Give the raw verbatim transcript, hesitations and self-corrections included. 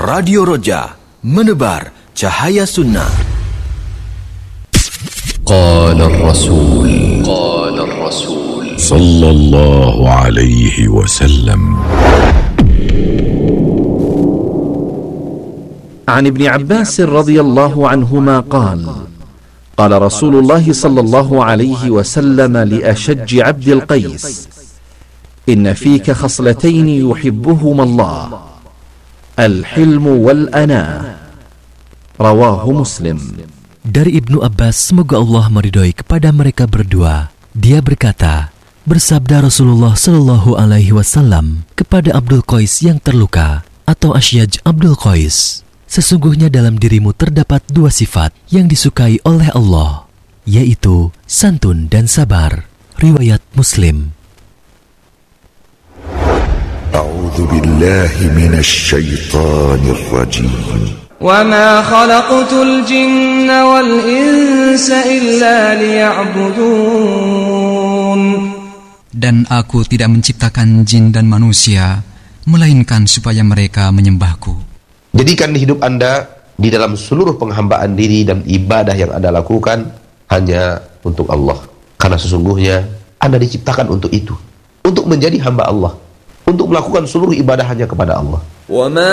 Radio Roja, menebar cahaya sunnah. Qala Rasul Qala Rasul Sallallahu alaihi wasallam. عن ابن عباس رضي الله عنهما قال قال رسول الله صلى الله عليه وسلم لأشج عبد القيس إن فيك خصلتين يحبهما الله الحلم والأناة رواه مسلم. Dari Ibnu Abbas, semoga Allah meridhoi kepada mereka berdua, dia berkata, bersabda Rasulullah Shallallahu Alaihi Wasallam kepada Abdul Qais yang terluka atau Asyaj Abdul Qais, sesungguhnya dalam dirimu terdapat dua sifat yang disukai oleh Allah, yaitu santun dan sabar. Riwayat Muslim. A'udzu billahi minasy syaithanir rajim. وَمَا خَلَقْتُ الْجِنَّ وَالْإِنسَ إِلَّا لِيَعْبُدُونَ. Dan aku tidak menciptakan jin dan manusia melainkan supaya mereka menyembahku. Jadikan hidup Anda di dalam seluruh penghambaan diri dan ibadah yang Anda lakukan hanya untuk Allah. Karena sesungguhnya Anda diciptakan untuk itu, untuk menjadi hamba Allah, untuk melakukan seluruh ibadah hanya kepada Allah. وَمَا